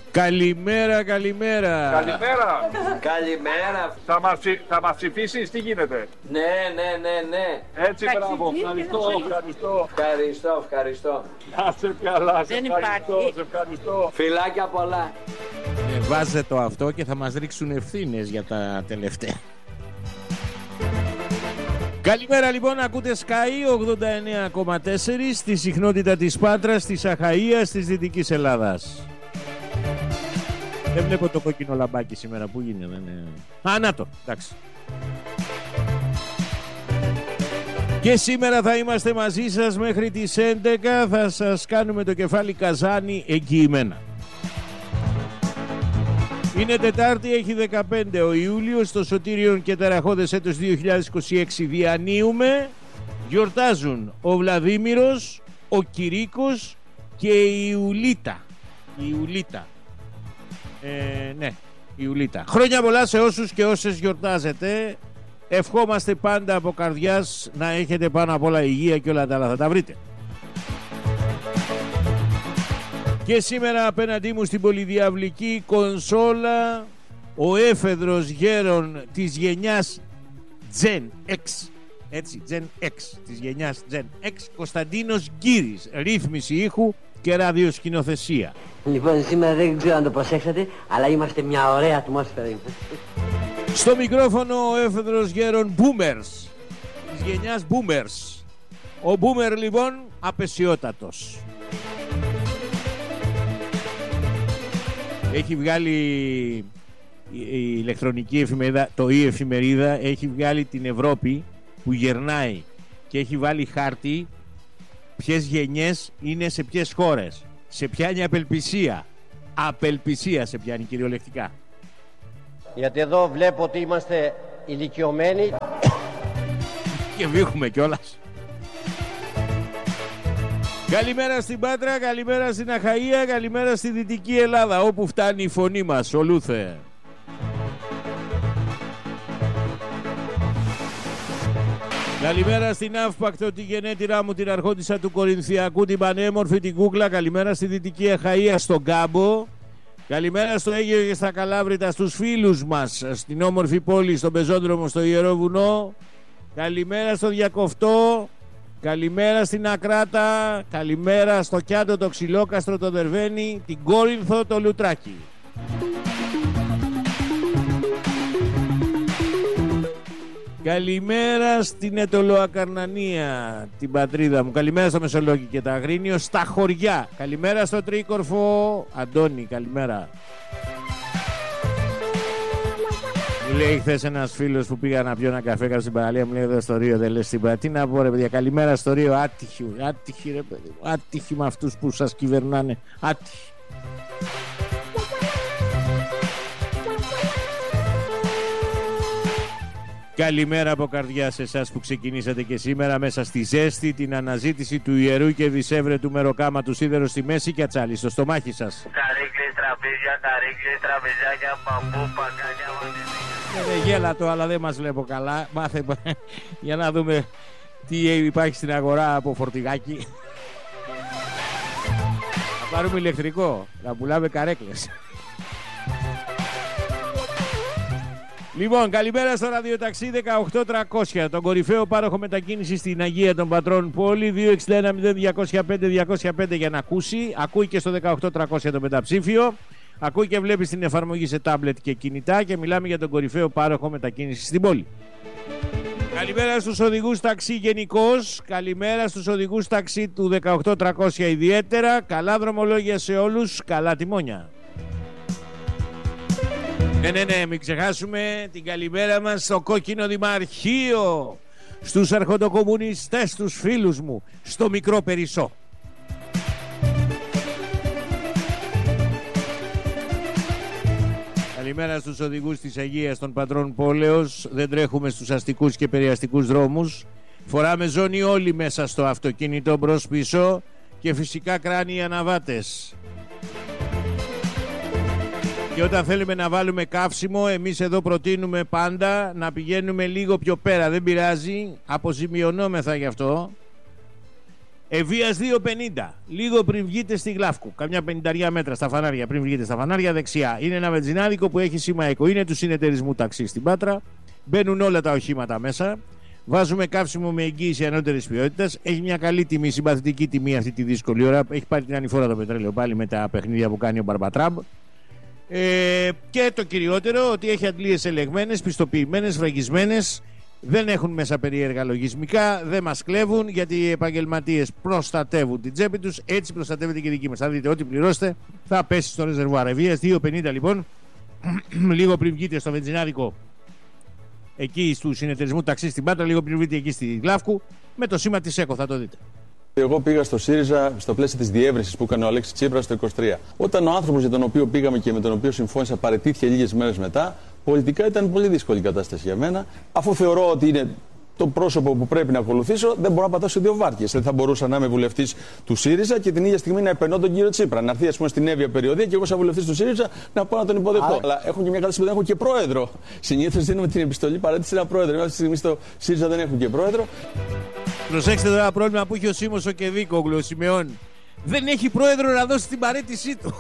Καλημέρα, καλημέρα. Καλημέρα. Καλημέρα. Θα μας ψηφίσεις, τι γίνεται? Ναι. Έτσι, μπράβο. Ευχαριστώ. Να σε καλά, Δεν υπάρχει. σε ευχαριστώ. Φιλάκια πολλά. Βάζε το αυτό και θα μας ρίξουν ευθύνες για τα τελευταία. Καλημέρα λοιπόν, ακούτε Sky 89,4 στη συχνότητα της Πάτρας, της Αχαΐας, της Δυτικής Ελλάδας. Δεν βλέπω το κόκκινο λαμπάκι σήμερα, που γίνεται. Να το, εντάξει. Και σήμερα θα είμαστε μαζί σας μέχρι τις 11, θα σας κάνουμε το κεφάλι καζάνι εγγυημένα. Είναι Τετάρτη, έχει 15 ο Ιούλιος, στο σωτήριον και ταραχώδες έτος 2026 διανύουμε. Γιορτάζουν ο Βλαδίμηρος, ο Κυρίκος και η Ιουλίτα. Ναι, Ιουλίτα. Χρόνια πολλά σε όσους και όσες γιορτάζετε. Ευχόμαστε πάντα από καρδιάς να έχετε πάνω απ' όλα υγεία και όλα τα άλλα θα τα βρείτε. Και σήμερα απέναντί μου στην πολυδιαυλική κονσόλα ο έφεδρος γέρον της γενιάς Gen X, έτσι, Gen X, της γενιάς Gen X, Κωνσταντίνος Γκύρης, ρύθμιση ήχου και ραδιοσκηνοθεσία. Λοιπόν, σήμερα δεν ξέρω αν το προσέξατε, αλλά είμαστε μια ωραία ατμόσφαιρα. Στο μικρόφωνο ο έφεδρος γέρον Boomers, της γενιάς Boomers. Ο Boomer λοιπόν απεσιότατος. Έχει βγάλει η ηλεκτρονική εφημερίδα, το e-εφημερίδα, έχει βγάλει την Ευρώπη που γερνάει και έχει βάλει χάρτη ποιες γενιές είναι σε ποιες χώρες. Σε πιάνει απελπισία. Απελπισία σε πιάνει κυριολεκτικά. Γιατί εδώ βλέπω ότι είμαστε ηλικιωμένοι. Και βήχουμε κιόλας. Καλημέρα στην Πάτρα, καλημέρα στην Αχαΐα, καλημέρα στη Δυτική Ελλάδα, όπου φτάνει η φωνή μας, ολούθε. Καλημέρα στην Αύπακτο, τη γενέτειρά μου, την αρχόντισσα του Κορινθιακού, την πανέμορφη, την Κούκλα. Καλημέρα στη Δυτική Αχαΐα, στον Κάμπο. Καλημέρα στο Αίγυο και στα Καλάβρητα, στους φίλους μας, στην όμορφη πόλη, στον πεζόδρομο, στο Ιερό Βουνό. Καλημέρα στο Διακοφτό. Καλημέρα στην Ακράτα. Καλημέρα στο Κιάντο, το Ξυλόκαστρο, το Δερβένι, την Κόρινθο, το Λουτράκι. Καλημέρα στην Ετωλοακαρνανία, την πατρίδα μου. Καλημέρα στο Μεσολόγγι και τα Αγρίνιο, στα χωριά. Καλημέρα στο Τρίκορφο, Αντώνη, καλημέρα. Μου λέει χθες ένας φίλος που πήγα να πιω ένα καφέ κάτω στην παραλία, μου λέει εδώ στο Ρίο δεν λες στην παραλία. Τι να πω ρε παιδιά, καλημέρα στο Ρίο, άτυχοι ρε παιδί, άτυχοι με αυτούς που σας κυβερνάνε, άτυχοι. Καλημέρα από καρδιά σε εσάς που ξεκινήσατε και σήμερα μέσα στη ζέστη την αναζήτηση του ιερού και δισεύρετου μεροκάματου σίδερο στη μέση και ατσάλι στο στομάχι σας. Καρύκλες, τραπέζια, μπαμπού, παγκάκια, Γέλατο, αλλά δεν μας βλέπω καλά. Μάθε για να δούμε τι υπάρχει στην αγορά από φορτηγάκι. Θα πάρουμε ηλεκτρικό, να πουλάμε καρέκλες. Λοιπόν, καλημέρα στο ραδιοταξί 18300, τον κορυφαίο πάροχο μετακίνηση στην Αγία των Πατρών πόλη. 261-0205-205 για να ακούσει. Ακούει και στο 18300 το μεταψήφιο. Ακούει και βλέπει την εφαρμογή σε τάμπλετ και κινητά. Και μιλάμε για τον κορυφαίο πάροχο μετακίνηση στην πόλη. Καλημέρα στους οδηγούς ταξί γενικώς. Καλημέρα στους οδηγούς ταξί του 18300 ιδιαίτερα. Καλά δρομολόγια σε όλους. Καλά τιμόνια. Ναι, μην ξεχάσουμε την καλημέρα μας στο κόκκινο δημαρχείο, στους αρχοντοκομμουνιστές, τους φίλους μου, στο μικρό Περισσό. Καλημέρα στους οδηγούς της Αγίας των Πατρών Πόλεως. Δεν τρέχουμε στους αστικούς και περιαστικούς δρόμους. Φοράμε ζώνη όλοι μέσα στο αυτοκίνητο μπρος πίσω και φυσικά κράνοι αναβάτες. Και όταν θέλουμε να βάλουμε καύσιμο, εμείς εδώ προτείνουμε πάντα να πηγαίνουμε λίγο πιο πέρα. Δεν πειράζει, αποζημιωνόμεθα γι' αυτό. Ευβοίας 2.50, λίγο πριν βγείτε στη Γλάφκου, καμιά 50 μέτρα στα φανάρια, πριν βγείτε στα φανάρια δεξιά. Είναι ένα βενζινάδικο που έχει σήμα ΕΚΟ. Είναι του συνεταιρισμού ταξί στην Πάτρα. Μπαίνουν όλα τα οχήματα μέσα. Βάζουμε καύσιμο με εγγύηση ανώτερης ποιότητας. Έχει μια καλή τιμή, συμπαθητική τιμή αυτή τη δύσκολη ώρα. Έχει πάρει την ανηφόρα το πετρέλαιο πάλι με τα παιχνίδια που κάνει ο Μπαρμπατράμπ. Και το κυριότερο, ότι έχει αντλίες ελεγμένες, πιστοποιημένες, φραγισμένες. Δεν έχουν μέσα περίεργα λογισμικά, δεν μας κλέβουν, γιατί οι επαγγελματίες προστατεύουν την τσέπη τους. Έτσι προστατεύεται και η δική μας. Θα δείτε, ό,τι πληρώσετε θα πέσει στο ρεζερβουάρ. Ευβοίας 2.50 λοιπόν, λίγο πριν βγείτε στο βενζινάδικο εκεί του συνεταιρισμού ταξί στην Πάτρα, λίγο πριν βγείτε εκεί στη Γλάφκου, με το σήμα της ΕΚΟ, θα το δείτε. Εγώ πήγα στο ΣΥΡΙΖΑ στο πλαίσιο της διεύρυνσης που έκανε ο Αλέξης Τσίπρας το 2023. Όταν ο άνθρωπος για τον οποίο πήγαμε και με τον οποίο συμφώνησα παραιτήθηκε λίγες μέρες μετά, πολιτικά ήταν πολύ δύσκολη η κατάσταση για μένα. Αφού θεωρώ ότι είναι το πρόσωπο που πρέπει να ακολουθήσω, δεν μπορώ να πατάω σε δύο βάρκες. Δεν θα μπορούσα να είμαι βουλευτής του ΣΥΡΙΖΑ και την ίδια στιγμή να επενώ τον κύριο Τσίπρα. Να έρθει, ας πούμε, στην Εύβοια περιοδία και εγώ, σαν βουλευτής του ΣΥΡΙΖΑ, να πάω να τον υποδεχτώ. Αλλά έχουν και μια κατάσταση που δεν έχουν και πρόεδρο. Συνήθως δίνουμε την επιστολή παρέτηση σε ένα πρόεδρο. Αυτή τη στιγμή στο ΣΥΡΙΖΑ δεν έχουν και πρόεδρο. Προσέξτε τώρα ένα πρόβλημα που έχει ο Σίμος ο Κεδίκογλου, ο Σιμεών. Δεν έχει πρόεδρο να δώσει την παρέτησή του.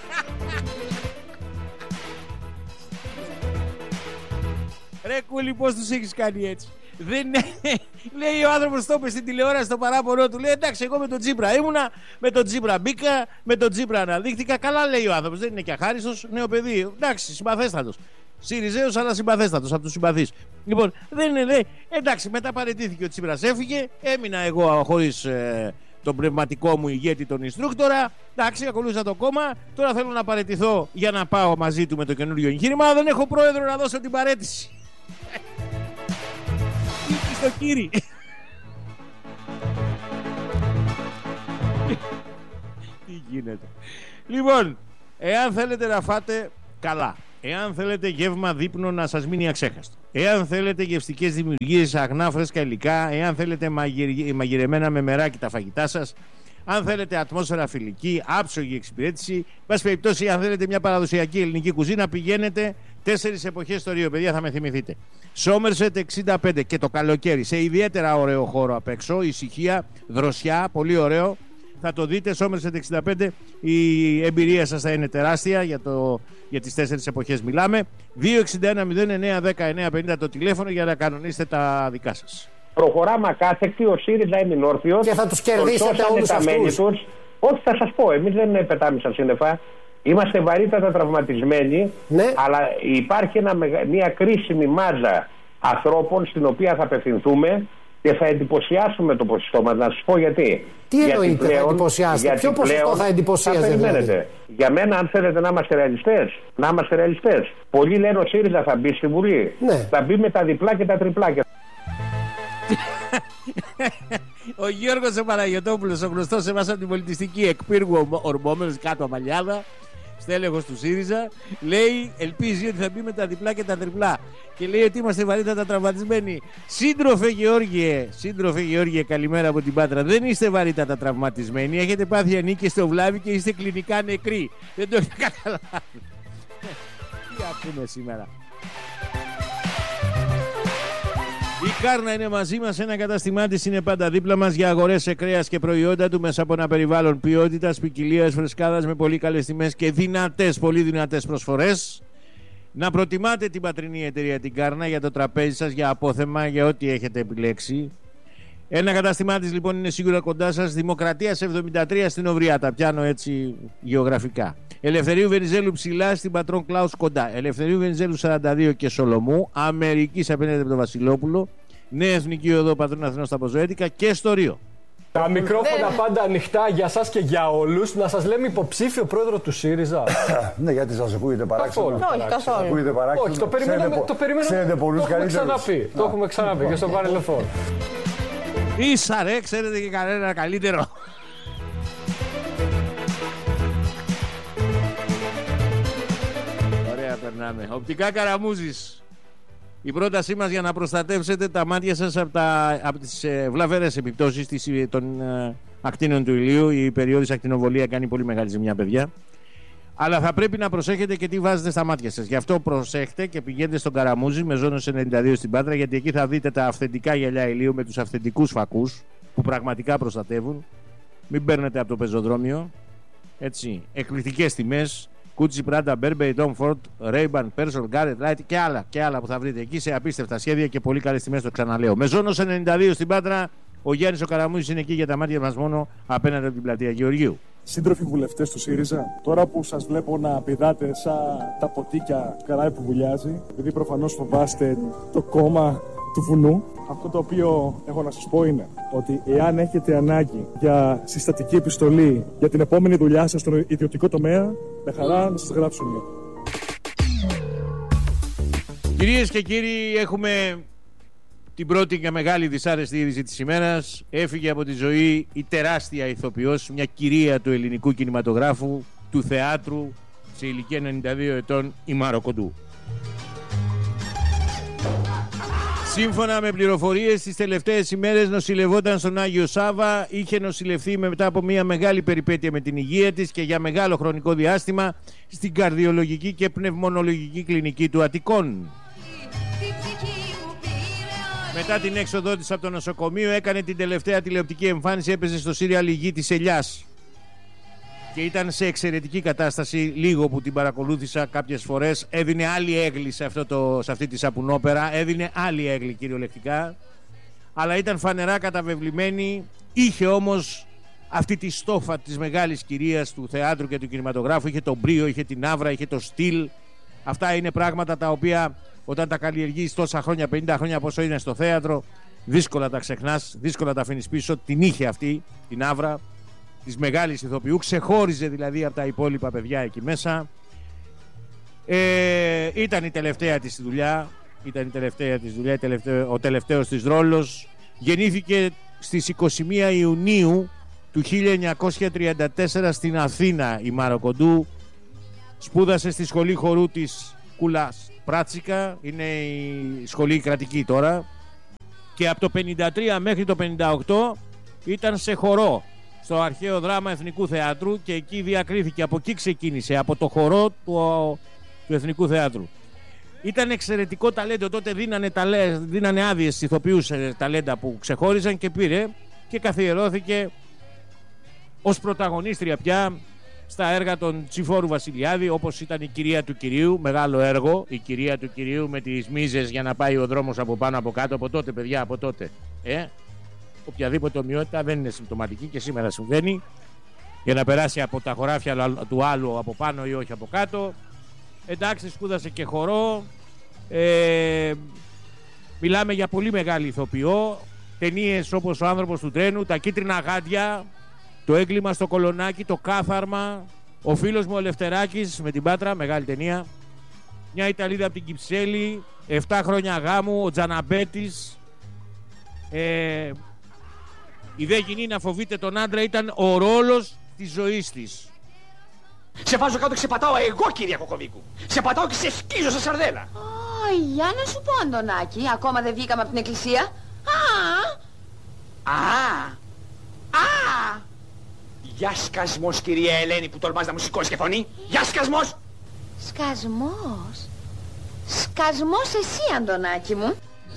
Ρε Κούλη, πώς τους έχεις κάνει έτσι? Δεν λέει ο άνθρωπος, το είπε στην τηλεόραση στο παράπονο του. Λέει εντάξει, εγώ με τον Τσίπρα ήμουνα, με τον Τσίπρα μπήκα, με τον Τσίπρα αναδείχτηκα. Καλά λέει ο άνθρωπος, δεν είναι και αχάριστος, νέο παιδί. Εντάξει, συμπαθέστατος. ΣΥΡΙΖΑΙΟΣ, αλλά συμπαθέστατος, από τους συμπαθείς. Λοιπόν, δεν είναι, λέει, εντάξει, μετά παραιτήθηκε ο Τσίπρας, έφυγε, έμεινα εγώ χωρίς τον πνευματικό μου ηγέτη, τον Ινστρούκτορα. Εντάξει, ακολούθησα το κόμμα. Τώρα θέλω να παραιτηθώ για να πάω μαζί του με το καινούριο εγχείρημα. Δεν έχω πρόεδρο να δώσω την παραίτηση. Στο κύρι. Τι γίνεται? Λοιπόν, εάν θέλετε να φάτε καλά, εάν θέλετε γεύμα δείπνο να σας μείνει αξέχαστο, εάν θέλετε γευστικές δημιουργίες, αγνά φρέσκα υλικά, εάν θέλετε μαγειρεμένα με μεράκι τα φαγητά σας, αν θέλετε ατμόσφαιρα φιλική, άψογη εξυπηρέτηση, πάση περιπτώσει, αν θέλετε μια παραδοσιακή ελληνική κουζίνα, πηγαίνετε 4 εποχές στο Ρίο, παιδιά, θα με θυμηθείτε. Σόμερσετ 65 και το καλοκαίρι, σε ιδιαίτερα ωραίο χώρο απ' έξω, ησυχία, δροσιά, πολύ ωραίο. Θα το δείτε, Σόμερσετ 65, η εμπειρία σας θα είναι τεράστια, για τις 4 εποχές μιλάμε. 261-09-19-50 το τηλέφωνο για να κανονίσετε τα δικά σας. Προχωράμε ακάθεκτη, ο ΣΥΡΙΖΑ έμεινε όρθιος. Και θα τους κερδίσετε όλους αυτούς. Όχι, θα σας πω, εμείς δεν πετάμε στα σύννεφα. Είμαστε βαρύτατα τραυματισμένοι, ναι. Αλλά υπάρχει μια κρίσιμη μάζα ανθρώπων στην οποία θα απευθυνθούμε και θα εντυπωσιάσουμε το ποσοστό μας. Να σας πω γιατί. Τι εννοείται θα εντυπωσιάσετε? Ποιο ποσοστό θα εντυπωσιάζετε? Δηλαδή? Για μένα, αν θέλετε να είμαστε ρεαλιστές, πολλοί λένε ο ΣΥΡΙΖΑ θα μπει στη Βουλή. Ναι. Θα μπει με τα διπλά και τα τριπλά. Ο Γιώργος ο Παναγιωτόπουλος, ο γνωστός σε εμάς από την πολιτιστική, εκπύργου ορμόμενος κάτω αμαλιάδα, στέλεχος του ΣΥΡΙΖΑ, λέει, ελπίζει ότι θα μπει με τα διπλά και τα τριπλά. Και λέει ότι είμαστε βαρύτατα τραυματισμένοι. Σύντροφε Γεώργιε, καλημέρα από την Πάτρα. Δεν είστε βαρύτατα τραυματισμένοι. Έχετε πάθει ανήκες στο βλάβη και είστε κλινικά νεκροί. Δεν το έχετε καταλάβει. Τι ακούμε σήμερα? Η Κάρνα είναι μαζί μας, ένα καταστημά της είναι πάντα δίπλα μας για αγορές σε κρέας και προϊόντα του μέσα από ένα περιβάλλον ποιότητας, ποικιλίας, φρεσκάδας με πολύ καλές τιμές και πολύ δυνατές προσφορές. Να προτιμάτε την πατρινή εταιρεία την Κάρνα για το τραπέζι σας, για απόθεμα, για ό,τι έχετε επιλέξει. Ένα καταστημά της λοιπόν είναι σίγουρα κοντά σας, Δημοκρατίας 73 στην Οβριά, τα πιάνω έτσι γεωγραφικά. Ελευθερίου Βενιζέλου ψηλά στην Πατρών Κλάους κοντά. Ελευθερίου Βενιζέλου 42 και Σολομού. Αμερικής απέναντι από τον Βασιλόπουλο. Νέα Εθνική Οδό Πατρών Αθηνών στα Ποζοέτικα και στο Ρίο. Τα μικρόφωνα πάντα ανοιχτά για σας και για όλους. Να σας λέμε υποψήφιο πρόεδρο του ΣΥΡΙΖΑ. Ναι, γιατί σας ακούγεται παράξενο. Όχι, καθόλου. Όχι, το περιμέναμε. Το έχουμε ξαναπεί και στο παρελθόν. Ίσα ρε, ξέρετε και κανένα καλύτερο. Ωραία περνάμε. Οπτικά Καραμούζης. Η πρότασή μας για να προστατεύσετε τα μάτια σας από τις βλαβερές επιπτώσεις των ακτίνων του ηλίου. Η περιόδης ακτινοβολία κάνει πολύ μεγάλη ζημιά, παιδιά. Αλλά θα πρέπει να προσέχετε και τι βάζετε στα μάτια σας. Γι' αυτό προσέχετε και πηγαίνετε στον Καραμούζη με ζώνος 92 στην Πάτρα, γιατί εκεί θα δείτε τα αυθεντικά γυαλιά ηλίου με τους αυθεντικούς φακούς που πραγματικά προστατεύουν. Μην παίρνετε από το πεζοδρόμιο. Έτσι, εκπληκτικές τιμές. Gucci, Prada, Burberry, Tom Ford, Ray-Ban, Persol, Garrett, Light και άλλα που θα βρείτε εκεί σε απίστευτα σχέδια και πολύ καλές τιμές, το ξαναλέω. Μεζόνος 92 στην Πάτρα. Ο Γιάννης ο Καραμούζης είναι εκεί για τα μάτια μας μόνο απέναντι από την πλατεία Γεωργίου. Σύντροφοι βουλευτές του ΣΥΡΙΖΑ, τώρα που σας βλέπω να πηδάτε σαν τα ποτίκια καράβι που βουλιάζει, επειδή προφανώς φοβάστε το κόμμα του βουνού, αυτό το οποίο έχω να σας πω είναι ότι εάν έχετε ανάγκη για συστατική επιστολή για την επόμενη δουλειά σας στον ιδιωτικό τομέα, με χαρά να σας γράψουμε. Κυρίες και κύριοι, έχουμε την πρώτη και μεγάλη δυσάρεστη είδηση της ημέρας. Έφυγε από τη ζωή η τεράστια ηθοποιός, μια κυρία του ελληνικού κινηματογράφου, του θεάτρου, σε ηλικία 92 ετών, η Μάρο Κοντού. Σύμφωνα με πληροφορίες, τις τελευταίες ημέρες νοσηλευόταν στον Άγιο Σάβα. Είχε νοσηλευθεί μετά από μια μεγάλη περιπέτεια με την υγεία της και για μεγάλο χρονικό διάστημα στην καρδιολογική και πνευμονολογική κλινική του Αττικών. Μετά την έξοδό της από το νοσοκομείο έκανε την τελευταία τηλεοπτική εμφάνιση, έπαιζε στο σύριαλ «Η Γη της Ελιάς» και ήταν σε εξαιρετική κατάσταση. Λίγο που την παρακολούθησα κάποιες φορές, έδινε άλλη έγκλη σε αυτή τη σαπουνόπερα, έδινε άλλη έγκλη κυριολεκτικά, αλλά ήταν φανερά καταβεβλημένη. Είχε όμως αυτή τη στόφα της μεγάλης κυρίας του θεάτρου και του κινηματογράφου, είχε τον μπρίο, είχε την άβρα, είχε το στυλ. Αυτά είναι πράγματα τα οποία όταν τα καλλιεργείς τόσα χρόνια, 50 χρόνια πόσο είναι στο θέατρο, δύσκολα τα ξεχνάς, δύσκολα τα αφήνεις πίσω. Την είχε αυτή την άβρα της μεγάλης ηθοποιού, ξεχώριζε δηλαδή από τα υπόλοιπα παιδιά εκεί μέσα. Ήταν η τελευταία της δουλειά, ο τελευταίος της ρόλος. Γεννήθηκε στις 21 Ιουνίου του 1934 στην Αθήνα η Μάρο Κοντού. Σπούδασε στη σχολή χορού της Κούλας Πράτσικα, είναι η σχολή κρατική τώρα, και από το 53 μέχρι το 58 ήταν σε χορό στο Αρχαίο Δράμα Εθνικού Θεάτρου και εκεί διακρίθηκε, από εκεί ξεκίνησε, από το χορό του Εθνικού Θεάτρου. Ήταν εξαιρετικό ταλέντο, τότε δίνανε άδειες στους ηθοποιούς ταλέντα που ξεχώριζαν και πήρε και καθιερώθηκε ως πρωταγωνίστρια πια στα έργα των Τσιφόρου Βασιλιάδη, όπως ήταν η Κυρία του Κυρίου, μεγάλο έργο, η Κυρία του Κυρίου με τις μίζες για να πάει ο δρόμος από πάνω από κάτω, από τότε παιδιά, από τότε. Οποιαδήποτε ομοιότητα δεν είναι συμπτωματική και σήμερα συμβαίνει, για να περάσει από τα χωράφια του άλλου από πάνω ή όχι από κάτω. Εντάξει, σπούδασε και χορό, μιλάμε για πολύ μεγάλη ηθοποιό, ταινίες όπως Ο Άνθρωπος του Τρένου, Τα Κίτρινα Γάντια, Το Έγκλημα στο Κολονάκι, Το Κάθαρμα, Ο Φίλος μου ο Λευτεράκης με την Πάτρα, μεγάλη ταινία, Μια Ιταλίδα από την Κυψέλη, 7 χρόνια γάμου, Ο Τζαναμπέτης. Η δε γυνή να φοβείται τον άντρα ήταν ο ρόλος της ζωής της. Σε βάζω κάτω και σε πατάω εγώ, κυρία Κοκοβίκου. Σε πατάω και σε σκίζω σε σαρδέλα. Για να σου πω, Αντωνάκη, ακόμα δεν βγήκαμε από την εκκλησία. Γεια σκασμός, κυρία Ελένη, που τολμάς να μου σηκώσει και φωνή. Γεια σκασμός. Σκασμός. Σκασμός εσύ, Αντωνάκη μου.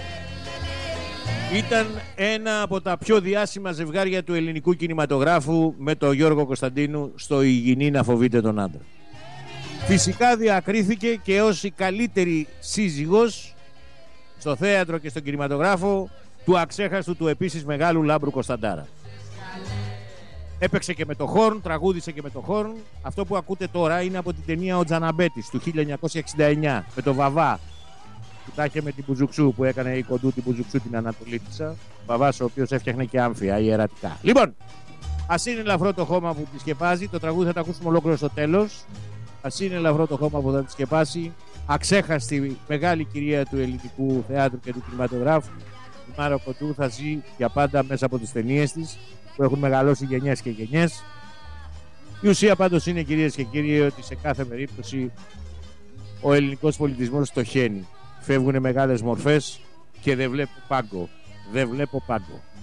Ήταν ένα από τα πιο διάσημα ζευγάρια του ελληνικού κινηματογράφου με τον Γιώργο Κωνσταντίνου στο «Η γυνή να φοβείται τον άντρα». Φυσικά διακρίθηκε και ως η καλύτερη σύζυγος στο θέατρο και στον κινηματογράφο του αξέχαστου του επίσης μεγάλου Λάμπρου Κωνσταντάρα. Έπαιξε και με το χόρν, τραγούδισε και με το χόρν. Αυτό που ακούτε τώρα είναι από την ταινία «Ο Τζαναμπέτης» του 1969 με τον Βαβά, που τα είχε με την Μπουζουξού, που έκανε η Κοντού την Μπουζουξού την Ανατολίτισσα. Βαβάς ο οποίος έφτιαχνε και άμφια ιερατικά. Λοιπόν, ας είναι ελαφρό το χώμα που τη σκεπάζει. Το τραγούδι θα το ακούσουμε ολόκληρο στο τέλος. Ας είναι ελαφρό το χώμα που θα τη σκεπάσει. Αξέχαστη μεγάλη κυρία του ελληνικού θεάτρου και του κινηματογράφου, η Μάρο Κοντού, θα ζει για πάντα μέσα από τις ταινίες της που έχουν μεγαλώσει γενιές και γενιές. Η ουσία πάντως είναι, κυρίες και κύριοι, ότι σε κάθε περίπτωση ο ελληνικός πολιτισμός στοχαίνει. Φεύγουν μεγάλες μορφές και δεν βλέπω πάγκο. Δεν βλέπω πάγκο.